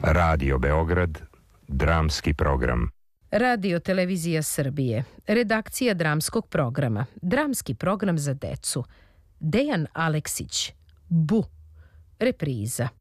Radio Beograd, dramski program. Radio Televizija Srbije, redakcija dramskog programa, dramski program za decu. Dejan Aleksić, Bu, repriza.